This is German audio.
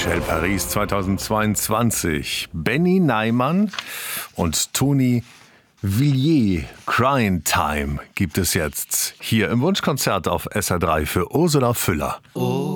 Hotel Paris 2022. Benny Neimann und Toni Villiers, Crying Time, gibt es jetzt hier im Wunschkonzert auf SR3 für Ursula Füller.